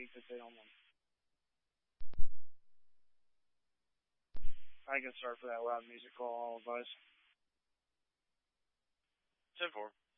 speak that they don't want. I can start for that loud music call, all advice. 10-4.